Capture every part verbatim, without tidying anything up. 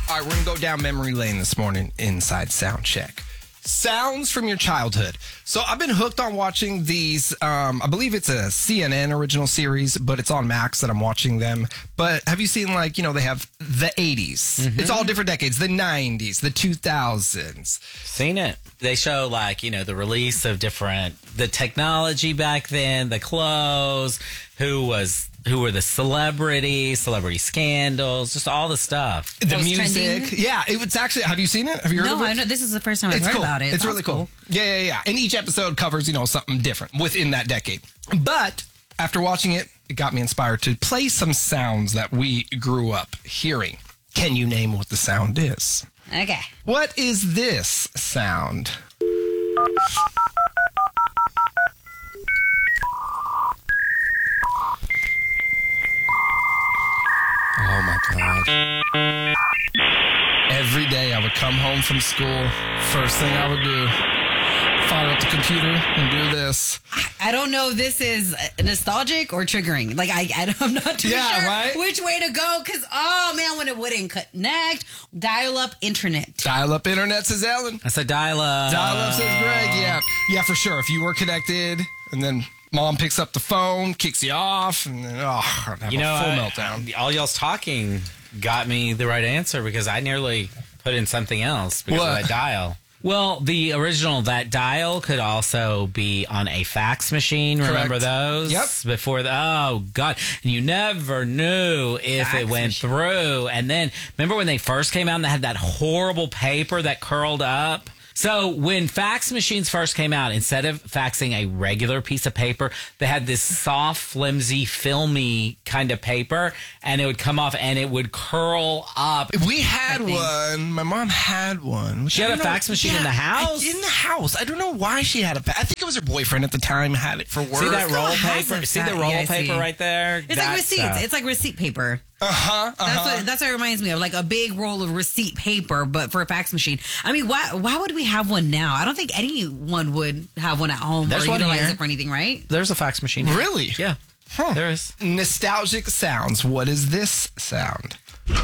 All right, we're going to go down memory lane this morning inside Sound Check. Sounds from your childhood. So I've been hooked on watching these. Um, I believe it's a C N N original series, but it's on Max that I'm watching them. But have you seen, like, you know, they have the eighties. Mm-hmm. It's all different decades. The nineties, the two thousands. Seen it. They show, like, you know, the release of different, the technology back then, the clothes, who was... who were the celebrities, celebrity scandals, just all the stuff. The music. Trending. Yeah, it was actually, have you seen it? Have you heard no, of it? I know, this is the first time I've it's heard cool. about it. It's really cool. cool. Yeah, yeah, yeah. And each episode covers, you know, something different within that decade. But after watching it, it got me inspired to play some sounds that we grew up hearing. Can you name what the sound is? Okay. What is this sound? Oh, my God. Every day I would come home from school. First thing I would do, fire up the computer and do this. I don't know if this is nostalgic or triggering. Like, I, I I'm not too yeah, sure right? which way to go. Because, oh, man, when it wouldn't connect, dial-up internet. Dial-up internet, says Ellen. I said dial-up. Dial-up, says Greg. Yeah. Yeah, for sure. If you were connected and then... Mom picks up the phone, kicks you off, and then, oh, I'd have you know, a full I, meltdown. All y'all's talking got me the right answer because I nearly put in something else because what? of that dial. Well, the original, that dial could also be on a fax machine. Correct. Remember those? Yep. Before the, oh, God. And you never knew if Fax it went machine. through. And then, remember when they first came out and they had that horrible paper that curled up? So when fax machines first came out, instead of faxing a regular piece of paper, they had this soft, flimsy, filmy kind of paper, and it would come off and it would curl up. We had one. My mom had one. She had a know, fax machine yeah, in the house? I- in the house. I don't know why she had a fax. I think it was her boyfriend at the time had it for work. See that roll Still has paper? a See the fa- roll yeah, I paper see. right there? It's That like receipts. stuff. It's like receipt paper. Uh-huh, uh-huh. That's what that's what it reminds me of, like a big roll of receipt paper, but for a fax machine. I mean, why why would we have one now? I don't think anyone would have one at home There's or one utilize here. it for anything, right? There's a fax machine here. Really? Yeah. Huh. There is. Nostalgic sounds. What is this sound?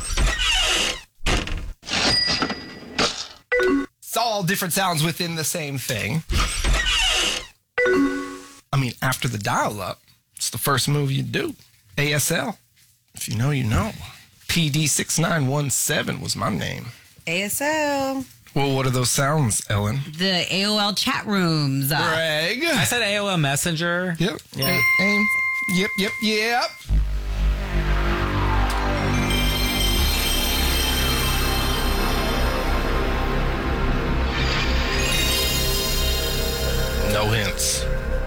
It's all different sounds within the same thing. I mean, after the dial-up, it's the first move you do. A S L. If you know, you know. P D six nine one seven was my name. A S L. Well, what are those sounds, Ellen? The A O L chat rooms. Uh, Greg. I said A O L Messenger. Yep. Yeah. A- aim. Yep, yep, yep. No hints.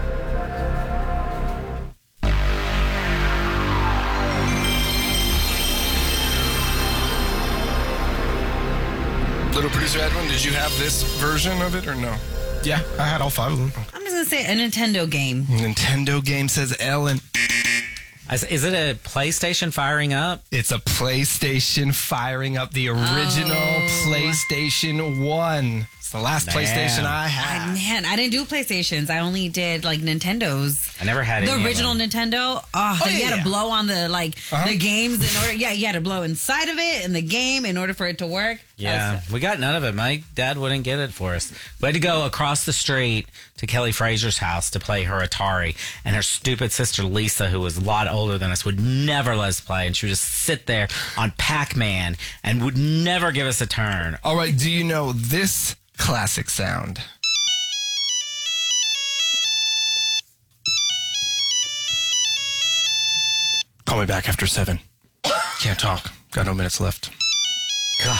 Little producer Edwin, did you have this version of it or no? Yeah, I had all five of them. I'm just going to say a Nintendo game. Nintendo game, says Ellen. I s- Is it a PlayStation firing up? It's a PlayStation firing up the original Oh. PlayStation one. It's the last Man. PlayStation I I, had. man, I didn't do PlayStations. I only did like Nintendos. I never had The any of original them. Nintendo. Oh, Oh, you yeah, had to yeah. blow on the like Uh-huh. the games in order. Yeah, you had to blow inside of it in the game in order for it to work. Yeah, we got none of it. My dad wouldn't get it for us. We had to go across the street to Kelly Fraser's house to play her Atari. And her stupid sister Lisa, who was a lot older than us, would never let us play. And she would just sit there on Pac-Man and would never give us a turn. All right, do you know this classic sound? Call me back after seven. Can't talk. Got no minutes left. God.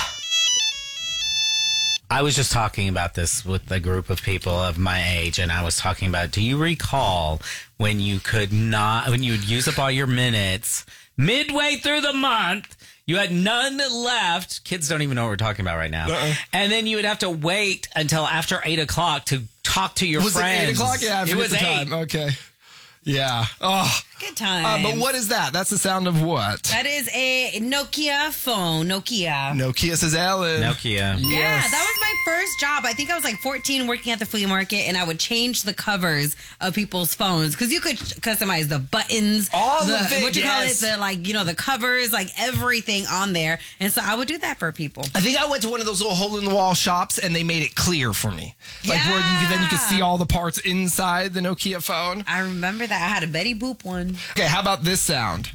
I was just talking about this with a group of people of my age, and I was talking about, do you recall when you could not, when you would use up all your minutes midway through the month, you had none left. Kids don't even know what we're talking about right now. Uh-uh. And then you would have to wait until after eight o'clock to talk to your Was friends. it eight o'clock? Yeah, I it forget was the eight. time. Okay. Yeah. Oh, Good time. Uh, but what is that? That's the sound of what? That is a Nokia phone. Nokia. Nokia, says Ellen. Nokia. Yeah, Yes. that was my first job. I think I was like fourteen working at the flea market, and I would change the covers of people's phones because you could customize the buttons, All the, of it, what you yes. call it, the like you know the covers, like everything on there. And so I would do that for people. I think I went to one of those little hole in the wall shops and they made it clear for me. Like where you could, then you could see all the parts inside the Nokia phone. I remember that I had a Betty Boop one. Okay, how about this sound?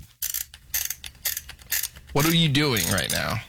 What are you doing right now?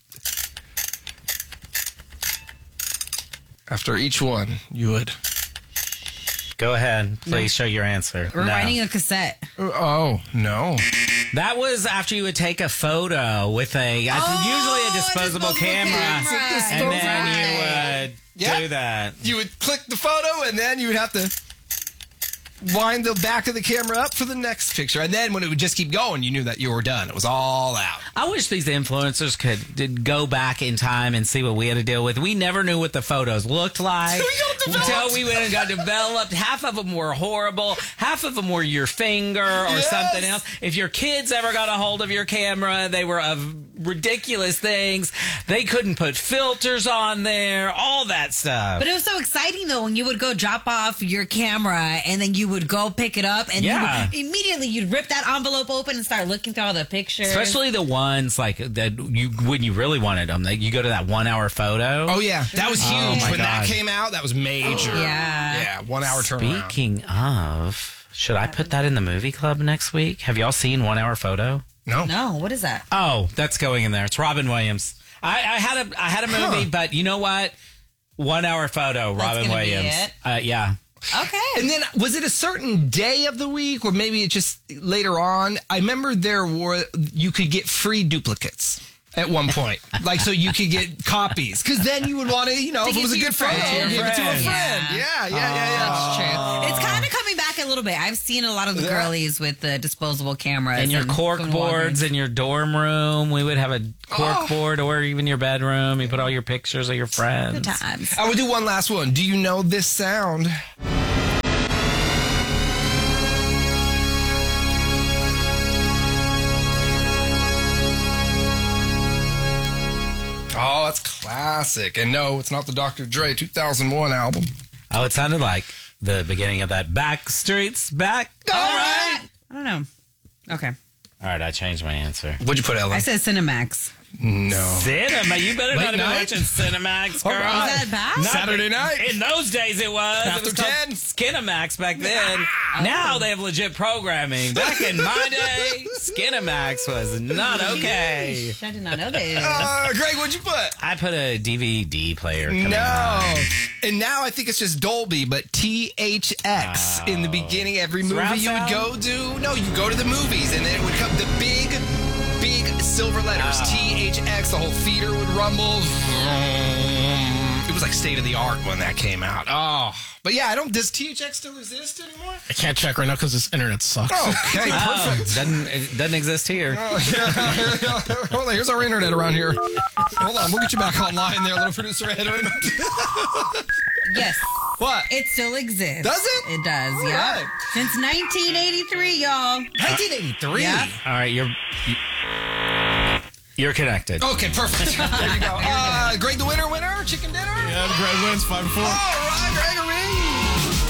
After each one, you would. Go ahead. Please show your answer. We're No. writing a cassette. Oh, no. That was after you would take a photo with a, I think usually a disposable, disposable camera, camera. and then Right. you would Yeah. do that. You would click the photo and then you would have to wind the back of the camera up for the next picture. And then when it would just keep going, you knew that you were done. It was all out. I wish these influencers could did go back in time and see what we had to deal with. We never knew what the photos looked like So you got developed. until we went and got developed. Half of them were horrible. Half of them were your finger or Yes. something else. If your kids ever got a hold of your camera, they were of ridiculous things. They couldn't put filters on there, all that stuff. But it was so exciting though when you would go drop off your camera and then you would go pick it up and Yeah. you would, immediately you'd rip that envelope open and start looking through all the pictures. Especially the ones like that you when you really wanted them. Like you go to that one hour photo. Oh, yeah. That was huge. Oh, my when that God. came out, that was major. Yeah. Yeah, one hour turnaround. Speaking of, should I put that in the movie club next week? Have y'all seen One Hour Photo? No. No, what is that? Oh, that's going in there. It's Robin Williams. I, I had a I had a movie, Huh. but you know what? One Hour Photo, That's Robin gonna be Williams. it? Uh, yeah. Okay. And then, was it a certain day of the week, or maybe it just later on? I remember there were you could get free duplicates at one point, like so you could get copies, because then you would want to, you know, To if it give was a to your good photo, friend. give it to a Friend. friend. Yeah, yeah, yeah, yeah. That's true. It's kind of coming back a little bit. I've seen a lot of the Yeah. girlies with the disposable cameras. And your and cork going boards Walgreens. in your dorm room. We would have a cork Oh. board, or even your bedroom. You put all your pictures of your friends. Good times. I would do one last one. Do you know this sound? Oh, that's classic. And no, it's not the Doctor Dre two thousand one album. Oh, it sounded like the beginning of that Back Streets Back. All right. I don't know. Okay. All right, I changed my answer. What'd you put, Ellen? I said Cinemax. no. Cinema, you better Late not be night? watching Cinemax, girl. All right. Is that bad? Not- Saturday night. In those days, it was. After it was called ten. Skinamax back then. Now they have legit programming. Back in my day, Skinamax was not okay. I did not know this. Uh, Greg, what'd you put? I put a D V D player. coming No. out. And now I think it's just Dolby, but T H X in the beginning. Every movie Surround you would go sound? to. No, you go to the movies and then it would come the big, big silver letters. Oh. T H X. The whole theater would rumble. It was like state of the art when that came out. Oh. But yeah, I don't. Does T H X still exist anymore? I can't check right now because this internet sucks. Okay, Oh, perfect. doesn't it doesn't exist here. Hold on, here's our internet around here. Hold on, we'll get you back online there, little producer Edwin. Yes. What? It still exists. Does it? It does, All yeah. right. Since nineteen eighty-three, y'all. nineteen eighty-three. Yeah. All right, you're you're connected. Okay, perfect. There you go. Uh, Greg the winner, winner, chicken dinner. Yeah, Greg wins five to four. All right, Greg